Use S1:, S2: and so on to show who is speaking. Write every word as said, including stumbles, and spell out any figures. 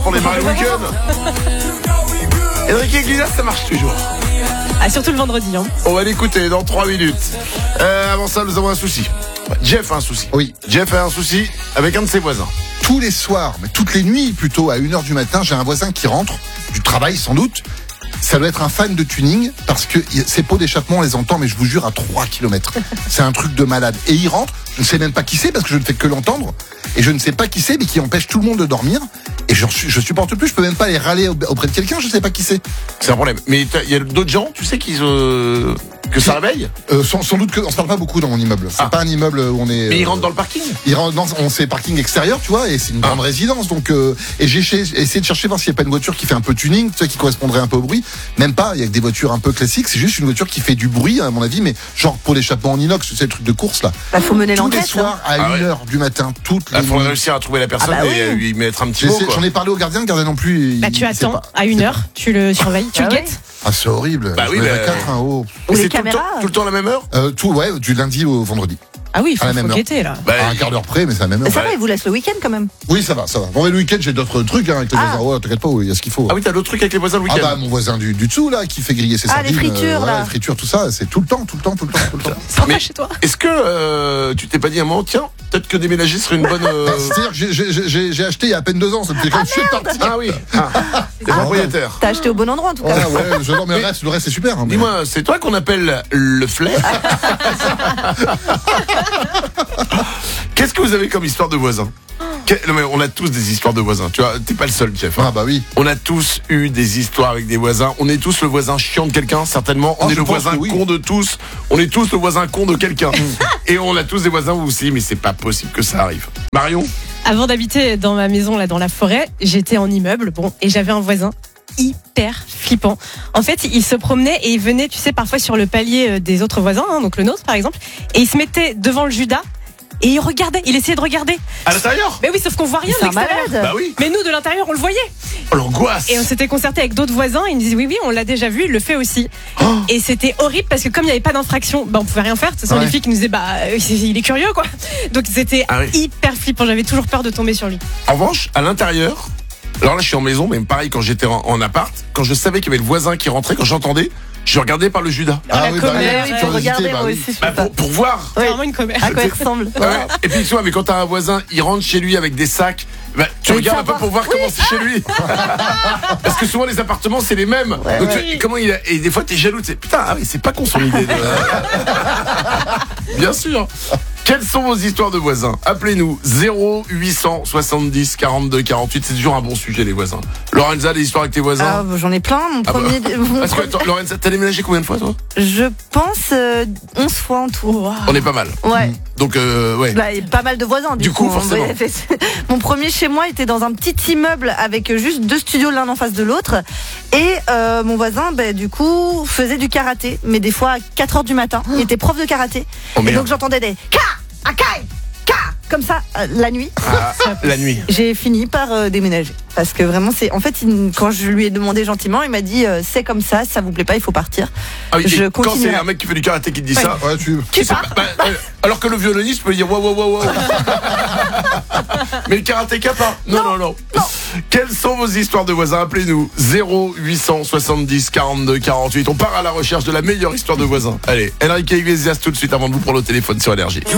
S1: pour démarrer le week-end. Enrique Iglesias, ça marche toujours.
S2: Ah, surtout le vendredi. Hein.
S1: On va l'écouter dans trois minutes. Euh, avant ça, nous avons un souci. Jeff a un souci.
S3: Oui.
S1: Jeff a un souci avec un de ses voisins.
S3: Tous les soirs, mais toutes les nuits plutôt, à une heure du matin, j'ai un voisin qui rentre, du travail sans doute. Ça doit être un fan de tuning, parce que ses pots d'échappement, on les entend, mais je vous jure, à trois kilomètres. C'est un truc de malade. Et il rentre, je ne sais même pas qui c'est, parce que je ne fais que l'entendre, et je ne sais pas qui c'est, mais qui empêche tout le monde de dormir. Et je, je supporte plus, je peux même pas aller râler auprès de quelqu'un, je ne sais pas qui c'est.
S1: C'est un problème. Mais il y a d'autres gens, tu sais, qui euh, que ça réveille
S3: euh, sans, sans doute que on se parle pas beaucoup dans mon immeuble. C'est
S1: ah.
S3: pas un immeuble où on est.
S1: Mais
S3: euh,
S1: ils rentrent dans le parking.
S3: Ils rentrent dans, on c'est parking extérieur, tu vois, et c'est une
S1: ah.
S3: grande résidence. Donc, euh, et j'ai essayé de chercher voir s'il n'y a pas une voiture qui fait un peu tuning, tu sais, qui correspondrait un peu au bruit. Même pas. Il y a que des voitures un peu classiques. C'est juste une voiture qui fait du bruit, à mon avis, mais genre pour l'échappement en inox, c'est le truc de course là.
S4: Bah, faut mener
S3: Tous
S4: l'enquête.
S3: les soirs à
S1: Ah
S3: une
S1: ouais.
S3: heure du matin, toutes
S1: Il
S3: les
S1: faudrait
S3: nuits.
S1: réussir à trouver la personne
S4: Ah bah
S1: et
S4: oui.
S1: lui mettre un petit mot.
S3: J'essaie- J'en ai parlé au gardien, le gardien non plus. il-
S2: Bah, tu
S3: il sait
S2: attends
S3: pas.
S2: à une
S3: C'est
S2: heure,
S3: pas.
S2: tu le surveilles, tu
S4: Ah
S2: le
S4: ouais.
S2: guettes.
S3: Ah, c'est horrible.
S1: Bah
S3: Je
S1: oui,
S3: me lève
S1: bah-
S3: à quatre, hein, oh.
S4: Ou
S1: Et
S4: les
S1: c'est tout le, temps,
S4: caméras.
S1: tout le temps à la même heure
S3: Euh, tout, ouais, du lundi au vendredi.
S2: Ah oui, il faut,
S3: À la même
S2: faut
S3: heure.
S2: guetter là.
S1: bah,
S3: À un quart d'heure près, mais c'est à la même
S4: Mais
S3: heure.
S4: ça va, il vous laisse le week-end quand même.
S3: Oui, ça va, ça va. Bon, mais le week-end, j'ai d'autres trucs hein, avec les
S4: Ah.
S3: voisins. Ouais, t'inquiète pas, il y a ce qu'il faut.
S1: Ah oui, t'as d'autres trucs avec les voisins le
S3: Ah
S1: week-end.
S3: bah mon voisin du, du dessous là qui fait griller ses
S4: Ah, les
S3: sardines.
S4: fritures,
S3: ouais,
S4: là.
S3: les fritures, tout ça, c'est tout le temps, tout le temps, tout le temps, tout le temps.
S2: Sympa
S1: Mais-
S2: chez toi.
S1: Est-ce que euh, tu t'es pas dit à un moment, tiens, peut-être que déménager serait une bonne. euh,
S3: Bah, C'est-à-dire que j'ai- j'ai- j'ai j'ai acheté il y a à peine deux ans, ça me fait quand même chier de partir.
S1: Ah oui, ah, t'es propriétaire.
S4: T'as acheté au bon endroit en tout cas.
S3: Ouais, ouais, je, non, mais le reste, le reste c'est super. hein, mais-
S1: Dis-moi, c'est toi qu'on appelle le flair? Qu'est-ce que vous avez comme histoire de voisins? Que- non, mais on a tous des histoires de voisins. Tu vois, t'es pas le seul, Jeff. hein.
S3: Ah bah oui.
S1: On a tous eu des histoires avec des voisins. On est tous le voisin chiant de quelqu'un, certainement. On
S3: Oh,
S1: est
S3: je
S1: le
S3: pense
S1: voisin
S3: que oui.
S1: con de tous. On est tous le voisin con de quelqu'un. Et on a tous des voisins où vous aussi, mais c'est pas possible que ça arrive. Marion?
S2: Avant d'habiter dans ma maison là dans la forêt, j'étais en immeuble, bon, et j'avais un voisin hyper flippant. En fait, il se promenait et il venait, tu sais, parfois sur le palier euh, des autres voisins, hein, donc le nôtre par exemple, et il se mettait devant le Judas et il regardait, il essayait de regarder.
S1: À l'intérieur?
S2: Mais oui, sauf qu'on voit rien de
S4: C'est un
S2: l'extérieur.
S4: malade.
S1: Bah oui.
S2: Mais nous, de l'intérieur, on le voyait.
S1: Oh, l'angoisse.
S2: Et on s'était concerté avec d'autres voisins. Ils nous disaient oui, oui, on l'a déjà vu, il le fait aussi.
S1: Oh.
S2: Et c'était horrible parce que comme il n'y avait pas d'infraction, bah on pouvait rien faire. Ce sont
S3: Ouais.
S2: les filles qui nous disaient bah euh, il est curieux quoi. Donc c'était
S1: Ah oui.
S2: hyper flippant. J'avais toujours peur de tomber sur lui.
S1: En revanche, à l'intérieur, alors là je suis en maison, mais pareil quand j'étais en, en appart, quand je savais qu'il y avait le voisin qui rentrait, quand j'entendais, je regardais par le Judas.
S3: Ah
S2: la
S3: oui, bah
S2: commère,
S3: oui,
S2: ouais.
S3: curiosité,
S4: Regardez,
S3: bah
S4: moi
S3: oui.
S4: aussi, je
S1: Bah,
S4: fais ça.
S1: pour, pour voir.
S2: C'est vraiment une commère.
S4: À quoi il ressemble.
S1: Ouais. Et puis tu vois, mais quand t'as un voisin, il rentre chez lui avec des sacs, bah, tu
S4: Mais
S1: regardes un peu
S4: savoir.
S1: pour voir comment c'est chez lui. Parce que souvent les appartements c'est les mêmes. Donc, tu vois, et comment il a- et des fois t'es jaloux, tu sais, putain, ah oui, c'est pas con son idée. De... Bien sûr. Quelles sont vos histoires de voisins? Appelez-nous zéro huit cent soixante-dix quarante-deux quarante-huit. C'est toujours un bon sujet les voisins. Lorenza, des histoires avec tes
S4: Ah,
S1: voisins?
S4: bah, j'en ai plein. Mon
S1: Ah bah.
S4: premier, mon
S1: Parce que
S4: premier-
S1: attends, Lorenza, t'as déménagé combien de fois toi?
S4: je pense euh, onze fois en tout.
S1: On est pas mal.
S4: Ouais.
S1: Donc euh, ouais.
S4: Bah, il y a pas mal de voisins. Du,
S1: Du coup,
S4: hein.
S1: forcément.
S4: Ouais, Mon premier chez moi était dans un petit immeuble avec juste deux studios l'un en face de l'autre. Et euh, mon voisin, bah, du coup, faisait du karaté. Mais des fois à quatre heures du matin. Il était prof de karaté.
S1: Oh,
S4: et
S1: merde.
S4: donc j'entendais des Ka, Akai, Ka, comme ça euh, la nuit.
S1: Ah, la nuit.
S4: J'ai fini par euh, déménager. Parce que vraiment, c'est. En fait, il- quand je lui ai demandé gentiment, il m'a dit euh, c'est comme ça, si ça vous plaît pas, il faut partir.
S1: Ah oui,
S4: Je
S1: et quand c'est
S4: continuerai.
S1: un mec qui fait du karaté qui te dit ça,
S3: Ouais, tu.
S4: Tu
S1: c'est
S4: pars.
S1: pas- bah, euh, alors que le violoniste peut dire wow wow wow wow. Mais le karatéka pas. Non non non. Quelles sont vos histoires de voisins? Appelez-nous zéro huit cent soixante-dix quarante-deux quarante-huit. On part à la recherche de la meilleure histoire de voisins. Allez, Enrique Iglesias tout de suite avant de vous prendre le téléphone sur Énergie.